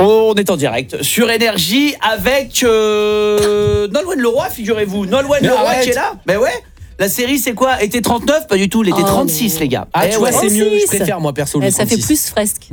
On est en direct sur Énergie avec Nolwenn Leroy, figurez-vous. Nolwenn Leroy qui est là. Ben ouais. La série, c'est quoi? Été 39? Pas du tout, l'été 36, les gars. Ah, tu vois, c'est 36. mieux. Je préfère, moi, perso, le 36. Ça fait plus fresque.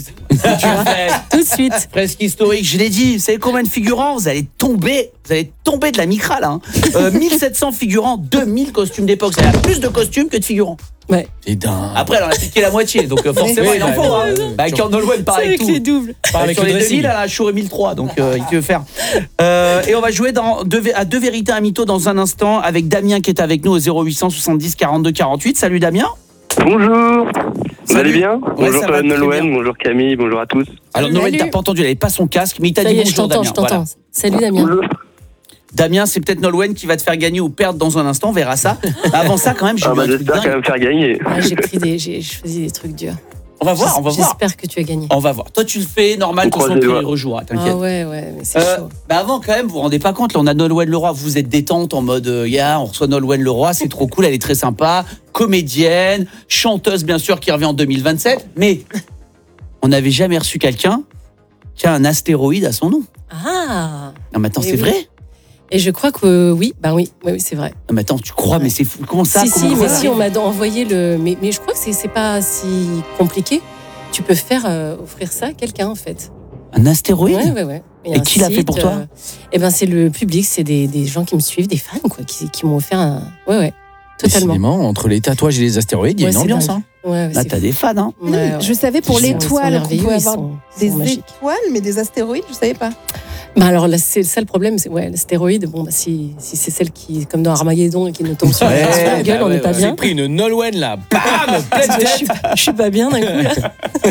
Tout de suite. Fresque historique, je l'ai dit. Vous savez combien de figurants? Vous allez tomber de la micra, là. 1700 figurants, 2000 costumes d'époque. Ça a plus de costumes que de figurants. Ouais. C'est dingue. Après, elle en a piqué la moitié, donc forcément, il en faut. Avec Nolwenn, pareil. Avec les doubles. Avec les 2000, elle a chouré 1003, donc il veut faire. Et on va jouer à deux vérités, un mytho dans un instant avec Damien qui est avec nous au 0800 70 42 48. Salut Damien. Bonjour. Vous allez bien? Ouais, bonjour ça va très Nolwenn, bien. bonjour Camille, bonjour à tous. Alors Nolwenn, t'as pas entendu, elle avait pas son casque, mais il t'a Ça dit y est, bonjour Damien. je t'entends. Voilà. Salut Damien. Bonjour. Damien, c'est peut-être Nolwenn qui va te faire gagner ou perdre dans un instant, on verra ça. Avant ça, quand même, j'ai vu un truc j'espère quand dingue. même faire gagner. J'ai choisi des trucs durs. On va voir. J'espère que tu as gagné. On va voir. Toi, tu le fais normal, On ton son croise les doigts. il rejouera, t'inquiète. Ah ouais, mais c'est chaud. Avant, quand même, vous vous rendez pas compte, là, on a Nolwenn Leroy, vous êtes détente en mode, on reçoit Nolwenn Leroy, c'est trop cool, elle est très sympa, comédienne, chanteuse, bien sûr, qui revient en 2027, mais on n'avait jamais reçu quelqu'un qui a un astéroïde à son nom. Ah. Non, mais attends, Et c'est oui. vrai? Et je crois que oui, c'est vrai. Non, mais attends, tu crois, mais c'est fou. Comment ça? Si, on m'a envoyé le. Mais je crois que c'est pas si compliqué. Tu peux faire offrir ça à quelqu'un en fait. Un astéroïde? Ouais. Et qui l'a fait pour toi? C'est le public, c'est des gens qui me suivent, des fans quoi, qui m'ont offert un. Ouais, totalement. Décidément, entre les tatouages et les astéroïdes, il y a une c'est ambiance. dingue. Ouais, Là, t'as des fans, hein? Ouais. Je savais pour Ils sont l'étoile qu'on merveilleux, pouvait ils avoir sont des magiques. étoiles, mais des astéroïdes, je savais pas. Bah alors là, c'est ça le problème, c'est l'astéroïde. Bon, si c'est celle qui, comme dans Armageddon, qui nous tombe sur la gueule, on n'est pas J'ai bien. pris une Nolwenn là, bam, pleine tête. Je suis pas bien d'un coup là.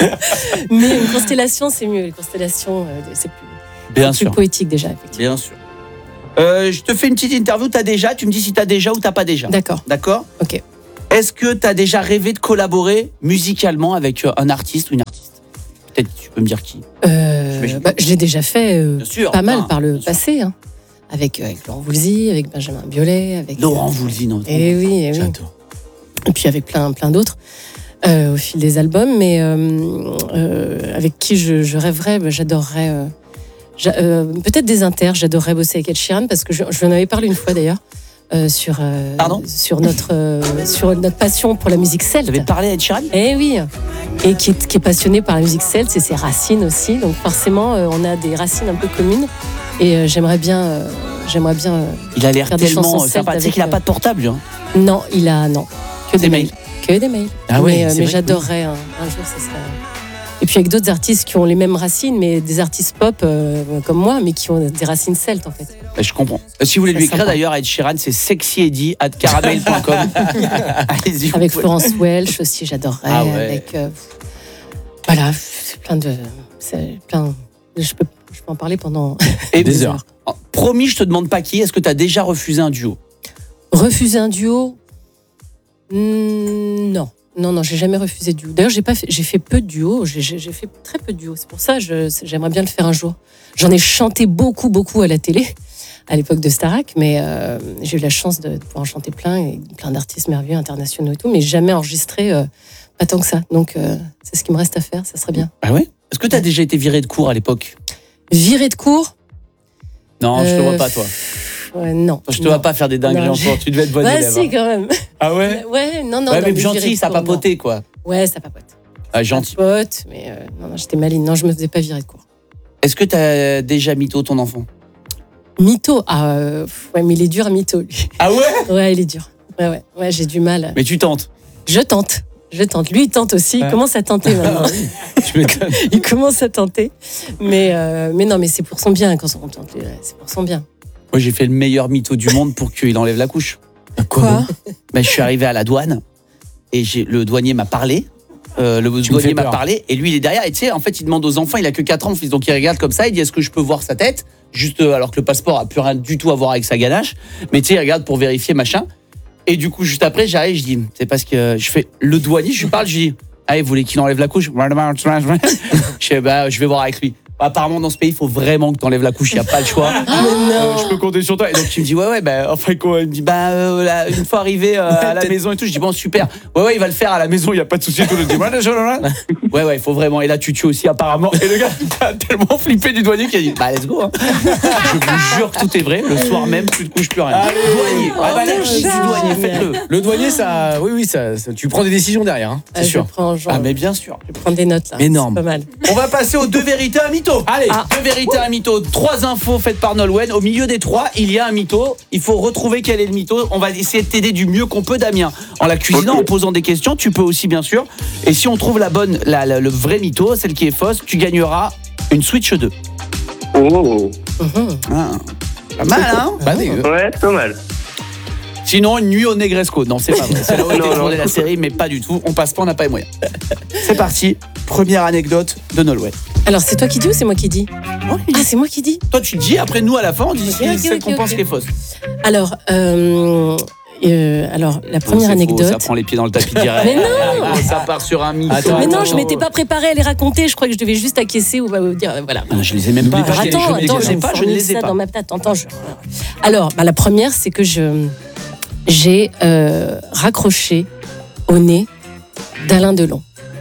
Mais une constellation, c'est mieux. Les constellations, c'est Bien plus sûr. poétique déjà, effectivement. Bien sûr. Je te fais une petite interview, tu me dis si t'as déjà ou t'as pas déjà. D'accord. D'accord? Ok. Est-ce que t'as déjà rêvé de collaborer musicalement avec un artiste ou une artiste? Peut-être tu peux me dire qui. Je l'ai déjà fait Bien sûr. pas mal Ah, par le bien sûr. passé, hein. Avec Laurent Voulzy, avec Benjamin Biolay, avec Laurent Voulzy, non? Et oui. J'adore. Et puis avec plein d'autres au fil des albums, mais avec qui je rêverais, j'adorerais peut-être des inters, j'adorerais bosser avec Ed Sheeran parce que je lui en avais parlé une fois d'ailleurs sur notre passion pour la musique celte. Vous avez parlé à Ed Sheeran? Eh oui, et qui est passionné par la musique celte et ses racines aussi, donc forcément on a des racines un peu communes et j'aimerais bien Il a l'air faire des chansons tellement celtes sympathique. avec, Il a pas de portable, lui, hein. Non, que des mails. Que des mails. Ah ouais, c'est mais vrai que j'adorerais un jour, ça serait. Et puis avec d'autres artistes qui ont les mêmes racines, mais des artistes pop comme moi, mais qui ont des racines celtes en fait. Je comprends. Si vous voulez C'est lui écrire sympa. d'ailleurs à Ed Sheeran, c'est sexyeddy@caramel.com. Allez-y. Avec vous pouvez- Florence Welch aussi, j'adorerais. Ah ouais. Avec voilà, c'est plein de. Je peux en parler pendant Et des heures. Promis, je te demande pas qui. Est-ce que tu as déjà refusé un duo? Refuser un duo. Non, j'ai jamais refusé de duo. D'ailleurs, j'ai fait peu de duos. J'ai fait très peu de duos. C'est pour ça que j'aimerais bien le faire un jour. J'en ai chanté beaucoup à la télé à l'époque de Starac, mais j'ai eu la chance de pouvoir en chanter plein d'artistes merveilleux internationaux et tout, mais jamais enregistré pas tant que ça. Donc c'est ce qui me reste à faire. Ça serait bien. Ah ouais? Est-ce que tu as déjà été viré de cours à l'époque? Viré de cours. Non, je te vois pas, toi. Ouais, non. Je te vois pas faire des dingueries Non, en cours. Tu devais être bonne Ouais, élève. si, quand même. Ah ouais? Ouais, non. Ouais, non, mais viré gentil, de ça cours, papotait, quoi. non. Ouais, ça papote. Ah, gentil. Papote, mais non, j'étais maligne. Non, je me faisais pas virer de cours. Est-ce que tu as déjà mytho ton enfant? Mytho, ouais, mais il est dur, mytho, lui. Ah ouais? Ouais, il est dur. Ouais, j'ai du mal. Mais tu tentes. Je tente. Lui, il tente aussi. Il commence à tenter maintenant. Tu m'étonnes. Il commence à tenter. Mais non, mais c'est pour son bien quand on tente. C'est pour son bien. Moi, j'ai fait le meilleur mytho du monde pour qu'il enlève la couche. Quoi? Je suis arrivé à la douane et le douanier m'a parlé. Douanier m'a parlé et lui, il est derrière. Et tu sais, en fait, il demande aux enfants, il a que 4 ans, mon fils, donc il regarde comme ça. Il dit, est-ce que je peux voir sa tête? Juste alors que le passeport a plus rien du tout à voir avec sa ganache. Mais tu sais, il regarde pour vérifier, machin. Et du coup, juste après, j'arrive, je dis, c'est parce que je fais le douanier, je lui parle, je dis, ah, vous voulez qu'il enlève la couche? Je fais, je vais voir avec lui. apparemment dans ce pays, il faut vraiment que t'enlèves la couche, il n'y a pas le choix. Je peux compter sur toi. Et donc tu me dis ouais, enfin quoi, il me dit là, une fois arrivé à la maison et tout, je dis bon super, ouais il va le faire à la maison, il n'y a pas de souci. Tout le dis ouais il faut vraiment. Et là tu tues aussi apparemment. Et le gars il a tellement flippé du douanier qu'il a dit let's go. Je vous jure que tout est vrai. Le soir même, tu ne couches plus rien. Douanier, là je dis du douanier, faites-le. Le douanier, ça, oui, ça, tu prends des décisions derrière, hein, c'est sûr. Mais bien sûr. Je vais prendre des notes là. Énorme. C'est pas mal. On va passer aux 2 vérités, un mytho. Allez. 2 vérités, un mytho. 3 infos faites par Nolwenn. Au milieu des 3, il y a un mytho. Il faut retrouver quel est le mytho. On va essayer de t'aider du mieux qu'on peut, Damien. En la cuisinant, en posant des questions. Tu peux aussi, bien sûr. Et si on trouve la bonne, le vrai mytho, celle qui est fausse, tu gagneras une Switch 2. Oh. Pas mal, hein? Pas dégueu. Ouais, pas mal. Sinon, une nuit au Negresco. Non, c'est pas vrai. C'est là où était tournée la série, mais pas du tout. On passe pas, on n'a pas les moyens. C'est parti. Première anecdote de Nolwenn. Alors, c'est toi qui dis ou c'est moi qui dis? Ah, c'est moi qui dis. Toi, tu dis, après nous, à la fin, on dit celle qu'on pense qui est fausse. Alors, la première anecdote. Ça prend les pieds dans le tapis direct. Mais non. Ça part sur un mytho. Mais non, je m'étais pas préparée à les raconter. Je crois que je devais juste acquiescer ou dire voilà. Ah, je les ai même pas. Attends, je ne les ai pas. Dans ma tête. Attends, Alors, la première, c'est que j'ai raccroché au nez d'Alain Delon.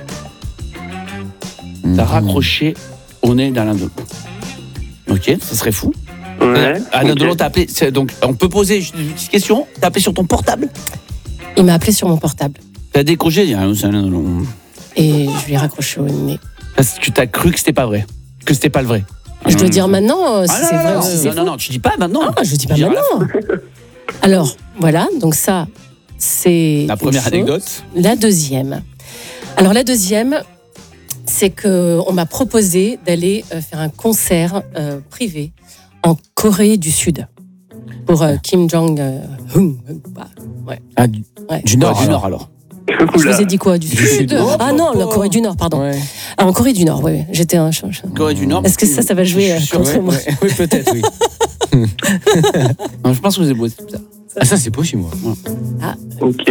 T'as raccroché au nez d'Alain Delon. Ok, ça serait fou. Ouais. Alain Delon t'a appelé. Donc, on peut poser une petite question. T'as appelé sur ton portable? Il m'a appelé sur mon portable. T'as décroché, dit c'est Alain Delon. Et je lui ai raccroché au nez. Parce que t'as cru que c'était pas vrai. Que c'était pas le vrai. Je dois dire maintenant si c'est vrai ou si c'est faux. Non, tu dis pas maintenant. Ah, je dis pas maintenant. Alors, voilà, donc ça, c'est la première anecdote. La deuxième. Alors, la deuxième, c'est qu'on m'a proposé d'aller faire un concert privé en Corée du Sud pour Kim Jong-un. Ouais. Ah, Ouais. du Nord, Du Nord alors. Je vous ai dit quoi? Du Sud? Sud. Ah non, la Corée du Nord, pardon. Ouais. Ah, en Corée du Nord, oui. J'étais un... Corée du Nord. Est-ce que ça va jouer contre moi? Oui, peut-être, oui. Non, je pense que vous avez bossé ça. Ah, ça, c'est possible, moi. Ok.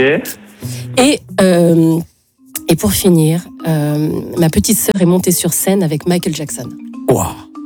Et pour finir, ma petite sœur est montée sur scène avec Michael Jackson. Wow.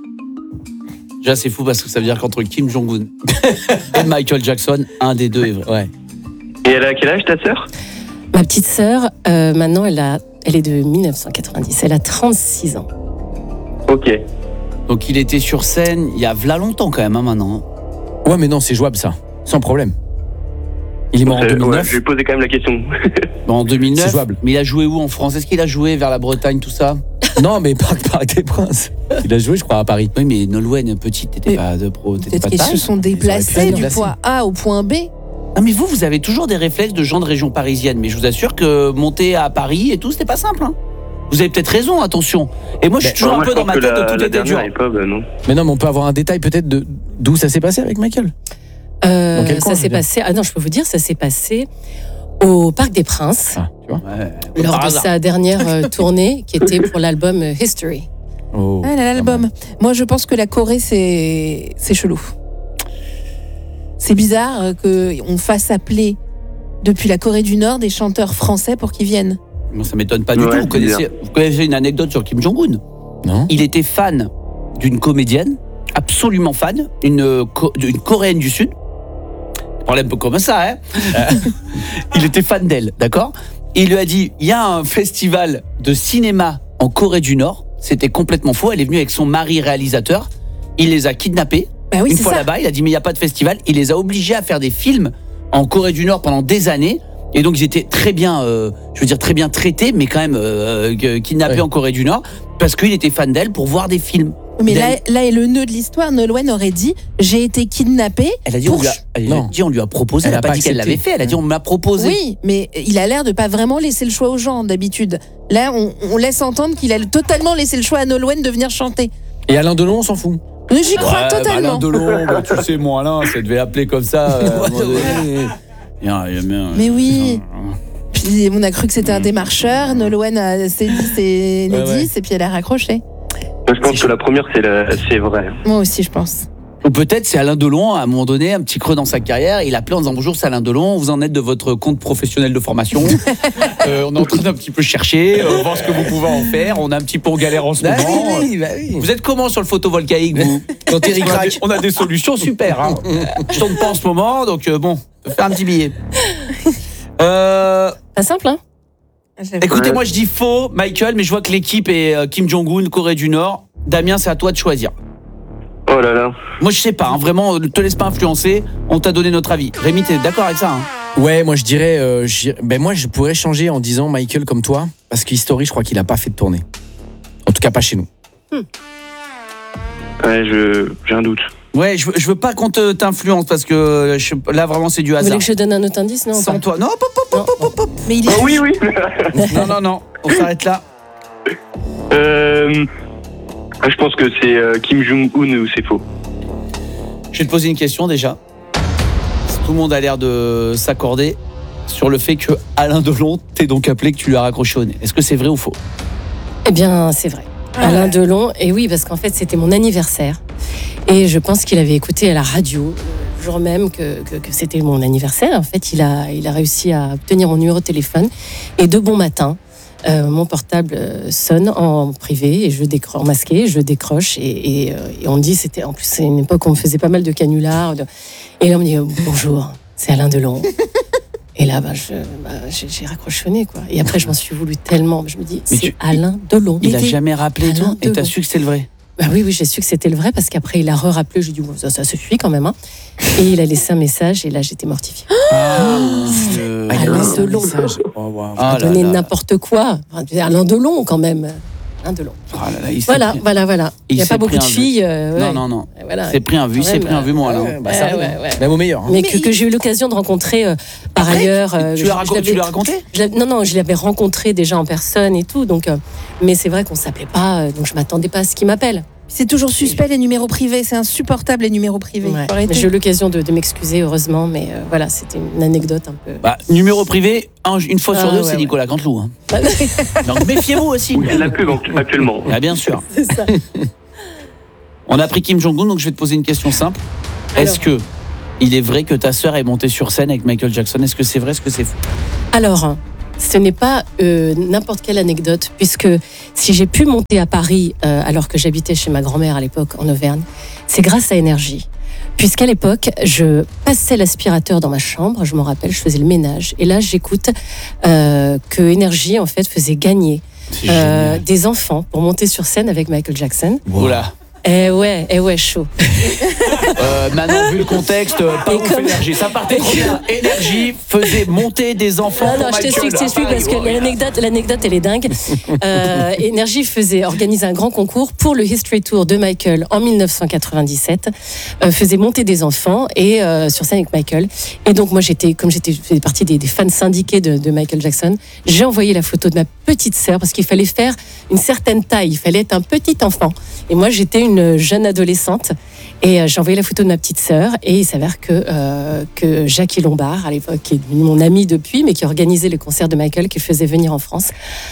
Déjà, c'est fou parce que ça veut dire qu'entre Kim Jong-un et Michael Jackson, un des deux est vrai. Ouais. Et elle a quel âge, ta sœur? Ma petite sœur, maintenant, elle est de 1990. Elle a 36 ans. Ok. Donc, il était sur scène il y a v'là longtemps quand même, hein, maintenant. Ouais, mais non, c'est jouable, ça. Sans problème. Il est mort en Ouais, 2009. je vais poser quand même la question. En 2009. C'est jouable. Mais il a joué où en France? Est-ce qu'il a joué vers la Bretagne, tout ça? Non, mais Parc des Princes. Il a joué, je crois, à Paris. Oui, mais Nolwenn, petite, t'étais Mais pas de pro. T'étais Peut-être pas de qu'ils taille. se sont auraient pu déplacés être du déplacés. point A au point B. Non, mais vous avez toujours des réflexes de gens de région parisienne. Mais je vous assure que monter à Paris et tout, c'était pas simple. Hein. Vous avez peut-être raison, attention. Et moi, je suis toujours un peu dans ma tête de tout était dur. Non. Mais non, mais on peut avoir un détail peut-être d'où ça s'est passé avec Michael. quel coin, Ça je s'est veux dire passé. Ah non, je peux vous dire, ça s'est passé au Parc des Princes Ah, tu vois. Ouais. lors Par de hasard. sa dernière tournée, qui était pour l'album History. Oh. Ah, l'album. Moi, je pense que la Corée, c'est chelou. C'est bizarre qu'on fasse appeler depuis la Corée du Nord des chanteurs français pour qu'ils viennent. Moi, ça m'étonne pas du Ouais, tout. c'est Vous connaissez une anecdote sur Kim Jong-un? Non. Il était fan d'une comédienne, absolument fan, d'une Coréenne du Sud. Problème peu comme ça, hein. Il était fan d'elle, d'accord? Et il lui a dit, il y a un festival de cinéma en Corée du Nord. C'était complètement faux. Elle est venue avec son mari réalisateur. Il les a kidnappés. Bah oui, Une c'est fois ça. là-bas, il a dit, mais il n'y a pas de festival. Il les a obligés à faire des films en Corée du Nord pendant des années. Et donc, ils étaient très bien, très bien traités, mais quand même kidnappés Ouais. en Corée du Nord, parce qu'il était fan d'elle pour voir des films. Mais là est le nœud de l'histoire. Nolwenn aurait dit j'ai été kidnappée. Elle a dit, pour... on lui a proposé. Elle n'a pas dit qu'elle l'avait fait. Elle a dit, on m'a proposé. Oui, mais il a l'air de pas vraiment laisser le choix aux gens d'habitude. Là, on laisse entendre qu'il a totalement laissé le choix à Nolwenn de venir chanter. Et Alain Delon, on s'en fout. Mais j'y crois totalement. Alain Delon, tu sais, moi, Alain, ça devait appeler comme ça. Mais oui. Puis on a cru que c'était un démarcheur. Nolwenn s'est dit c'est Nédis Ouais. et puis elle a raccroché. Moi, je pense que la première, c'est vrai. Moi aussi, je pense. Ou peut-être c'est Alain Delon, à un moment donné, un petit creux dans sa carrière, il a appelé en disant bonjour, c'est Alain Delon, vous en êtes de votre compte professionnel de formation. On est en train d'un petit peu chercher, voir ce que vous pouvez en faire. On est un petit peu en galère en ce moment. Oui. Vous êtes comment sur le photovoltaïque, vous? Quand Eric craque. On a des solutions super. Hein. Je tourne pas en ce moment, donc bon, je vais faire un petit billet. Pas simple, hein? Écoutez, moi je dis faux, Michael, mais je vois que l'équipe est Kim Jong-un, Corée du Nord. Damien, c'est à toi de choisir. Oh là là. Moi je sais pas, hein, vraiment, ne te laisse pas influencer. On t'a donné notre avis. Rémi, t'es d'accord avec ça, hein? Ouais, moi je dirais, moi je pourrais changer en disant Michael comme toi, parce qu'History, je crois qu'il a pas fait de tournée. En tout cas, pas chez nous. Ouais, j'ai un doute. Ouais, je veux pas qu'on t'influence parce que là vraiment c'est du Vous voulez hasard. que je donne un autre indice, non? Sans toi. Non, pop. Mais il est Oh oui, oui. Non. On s'arrête là. Je pense que c'est Kim Jong-un ou c'est faux. Je vais te poser une question déjà. Tout le monde a l'air de s'accorder sur le fait que Alain Delon t'ait donc appelé, que tu lui as raccroché au nez. Est-ce que c'est vrai ou faux? Eh bien, c'est vrai. Alain Delon, et oui, parce qu'en fait, c'était mon anniversaire. Et je pense qu'il avait écouté à la radio, le jour même que c'était mon anniversaire. En fait, il a réussi à obtenir mon numéro de téléphone. Et de bon matin, mon portable sonne en privé, et en masqué, je décroche. Et on me dit, en plus, c'est une époque où on me faisait pas mal de canulars. Et là, on me dit, bonjour, c'est Alain Delon. Et là, j'ai raccroché au nez, quoi. Et après, je m'en suis voulu tellement. Je me dis, c'est Alain Delon. Il a jamais rappelé, toi, et t'as su que c'est le vrai? Bah oui, j'ai su que c'était le vrai, parce qu'après, il a rappelé. Je lui ai dit, bon, ça suffit quand même. Hein. Et il a laissé un message, et là, j'étais mortifiée. Alain Delon. Il a donné n'importe quoi. Enfin, Alain Delon, quand même. Alain Delon. Voilà. Il n'y a pas beaucoup de filles. Non. Voilà. C'est pris un vu, moi, Alain. Même au meilleur. Hein. Mais que j'ai eu l'occasion de rencontrer par ailleurs. Tu l'as raconté? Non, je l'avais rencontré déjà en personne et tout. Donc, mais c'est vrai qu'on ne s'appelait pas, donc je ne m'attendais pas à ce qu'il m'appelle. C'est toujours suspect, les numéros privés. C'est insupportable, les numéros privés. Ouais. Mais j'ai eu l'occasion de m'excuser, heureusement. Mais voilà, c'était une anecdote un peu. Numéro privé, une fois sur deux, c'est Nicolas Canteloup. Hein. Donc méfiez-vous aussi. Oui, c'est la pub actuellement. Ah, bien sûr. C'est ça. On a pris Kim Jong-un, donc je vais te poser une question simple. Est-ce que il est vrai que ta sœur est montée sur scène avec Michael Jackson? Est-ce que c'est vrai? Est-ce que c'est faux? Alors, ce n'est pas n'importe quelle anecdote, puisque si j'ai pu monter à Paris alors que j'habitais chez ma grand-mère à l'époque en Auvergne, c'est grâce à Énergie. Puisqu'à l'époque, je passais l'aspirateur dans ma chambre, je m'en rappelle, je faisais le ménage. Et là, j'écoute que Énergie, en fait, faisait gagner des enfants pour monter sur scène avec Michael Jackson. Voilà. Eh ouais, chaud. Maintenant, vu le contexte, pas ouf Énergie. Ça partait trop bien. Énergie faisait monter des enfants. Non, je t'explique parce que l'anecdote, elle est dingue. Énergie organisait un grand concours pour le History Tour de Michael en 1997. Faisait monter des enfants et sur scène avec Michael. Et donc, moi, faisais partie des fans syndiqués de Michael Jackson. J'ai envoyé la photo de ma petite sœur parce qu'il fallait faire une certaine taille. Il fallait être un petit enfant. Et moi, j'étais une jeune adolescente et j'ai envoyé la photo de ma petite sœur et il s'avère que Jackie Lombard, à l'époque, qui est devenu mon ami depuis, mais qui organisait les concerts de Michael, qui faisait venir en France,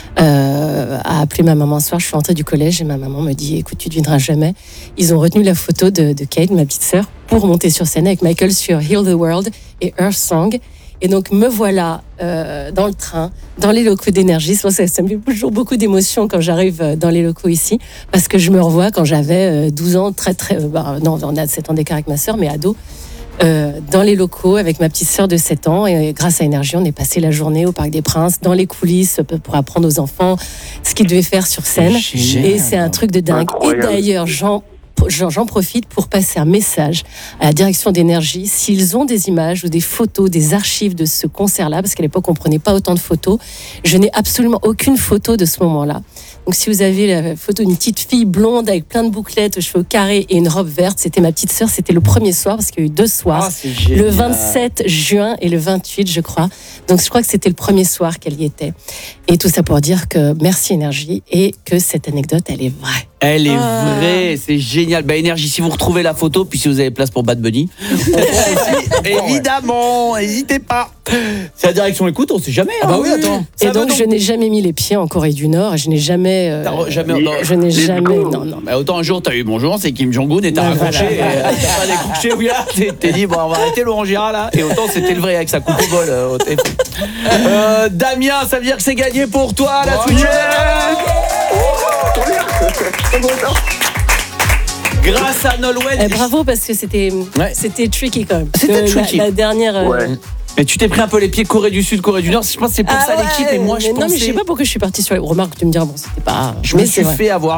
a appelé ma maman un soir. Je suis rentrée du collège et ma maman me dit, écoute, tu ne devineras jamais. Ils ont retenu la photo de Kate, ma petite sœur, pour monter sur scène avec Michael sur Heal the World et Earth Song. Et donc, me voilà dans le train, dans les locaux d'Énergie. Ça me fait toujours beaucoup d'émotions quand j'arrive dans les locaux ici, parce que je me revois quand j'avais 12 ans, non, on a 7 ans d'écart avec ma sœur, mais ado, dans les locaux avec ma petite sœur de 7 ans. Et grâce à Énergie, on est passé la journée au Parc des Princes, dans les coulisses, pour apprendre aux enfants ce qu'ils devaient faire sur scène. Et c'est un truc de dingue. Incroyable. Et d'ailleurs, j'en profite pour passer un message à la direction d'Énergie. S'ils ont des images ou des photos, des archives de ce concert-là, parce qu'à l'époque, on ne prenait pas autant de photos, je n'ai absolument aucune photo de ce moment-là. Donc, si vous avez la photo d'une petite fille blonde avec plein de bouclettes aux cheveux carrés et une robe verte, c'était ma petite sœur. C'était le premier soir, parce qu'il y a eu 2 soirs. Le 27 juin et le 28, je crois. Donc, je crois que c'était le premier soir qu'elle y était. Et tout ça pour dire que merci Énergie et que cette anecdote, elle est vraie. Elle est vraie, c'est génial. Énergie, si vous retrouvez la photo, puis si vous avez place pour Bad Bunny, évidemment, n'hésitez pas. C'est la direction écoute, on sait jamais. Ah bah oui, attends. Et donc, je n'ai jamais mis les pieds en Corée du Nord. Je n'ai jamais jamais. Jamais. Je n'ai Let's jamais. go. Non. Bah, autant un jour, t'as eu bonjour, c'est Kim Jong-un et t'as Ouais, raccroché. voilà. Et t'as pas décroché, oui, là. T'es dit, bon, on va arrêter Laurent Girard là. Et autant, c'était le vrai avec sa coupe au bol au téléphone. Damien, ça veut dire que c'est gagné pour toi, la Switch. Grâce à Nolwenn. Bravo parce que c'était tricky quand même. C'était tricky. La dernière. Ouais. Mais tu t'es pris un peu les pieds Corée du Sud, Corée du Nord. Je pense que c'est pour ça l'équipe. Et moi, je Non, mais pensais. je sais pas pourquoi je suis partie sur les remarques. Tu me diras, bon, c'était pas. Je me suis fait avoir,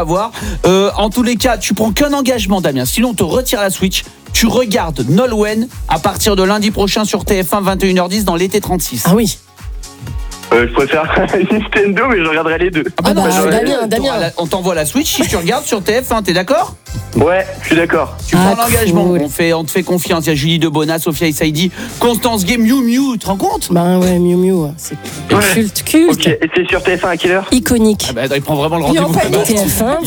en tous les cas, tu prends qu'un engagement, Damien. Sinon, on te retire la Switch. Tu regardes Nolwenn à partir de lundi prochain sur TF1, 21h10 dans l'été 36. Ah oui. Je préfère Nintendo, mais je regarderai les deux. Ah bah, ouais. Damien. On t'envoie la Switch si tu regardes sur TF1, t'es d'accord? Ouais, je suis d'accord. Tu prends l'engagement, cool. on te fait confiance. Il y a Julie Debona, Sophia Issaidi, Constance Gay, Miu Miu, tu te rends compte? Bah ouais, Miu Miu, c'est culte. Ok, et c'est sur TF1 à quelle heure? Iconique. Ah bah, il prend vraiment le Et rendez-vous. enfin, TF1,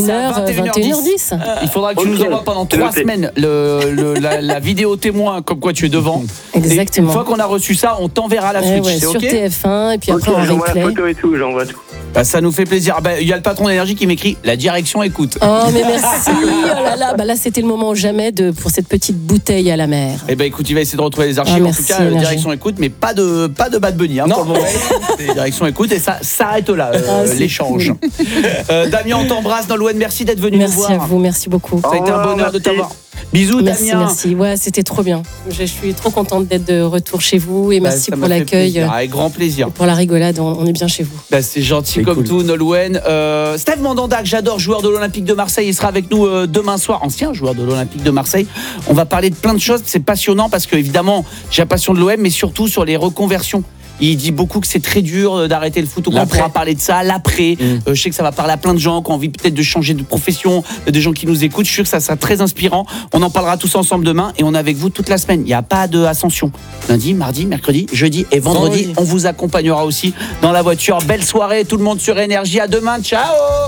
21h10. Il faudra que tu nous envoies pendant 3 semaines la vidéo témoin comme quoi tu es devant. Exactement. Et une fois qu'on a reçu ça, on t'enverra la Switch. C'est sur ok? TF1 et puis Ok, après en j'envoie la replay. photo et tout, j'envoie tout. Bah, ça nous fait plaisir. Il y a le patron d'énergie qui m'écrit la direction écoute. Oh mais merci. Oh là là, bah là c'était le moment jamais pour cette petite bouteille à la mer. Eh ben écoute, il va essayer de retrouver les archives. Ah, En merci, tout cas, la Énergie. direction écoute, mais pas de Bad Bunny pour le moment. C'est direction écoute et ça s'arrête là, c'est l'échange. Damien, on t'embrasse. Nolwenn, merci d'être venu nous Merci voir. à vous, merci beaucoup. Ça a été un bonheur de merci. t'avoir. Bisous, Merci, Damien. merci. Ouais, c'était trop bien. Je suis trop contente d'être de retour chez vous et Bah, merci ça pour m'a fait l'accueil. plaisir. Avec grand plaisir. Pour la rigolade, on est bien chez vous. Bah, c'est gentil C'est comme cool. tout, Nolwenn. Steve Mandanda, que j'adore, joueur de l'Olympique de Marseille, il sera avec nous demain soir, ancien joueur de l'Olympique de Marseille. On va parler de plein de choses, c'est passionnant parce que évidemment, j'ai la passion de l'OM, mais surtout sur les reconversions. Il dit beaucoup que c'est très dur d'arrêter le foot. On L'après. pourra parler de ça, l'après. Je sais que ça va parler à plein de gens qui ont envie peut-être de changer de profession, des gens qui nous écoutent. Je suis sûr que ça sera très inspirant. On en parlera tous ensemble demain et on est avec vous toute la semaine. Il n'y a pas de ascension. Lundi, mardi, mercredi, jeudi et vendredi. On vous accompagnera aussi dans la voiture. Belle soirée, tout le monde sur Énergie. À demain, ciao.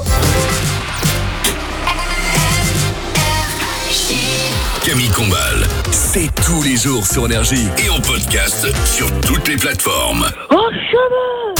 Camille Combal, c'est tous les jours sur Énergie et en podcast sur toutes les plateformes. Oh, chemin!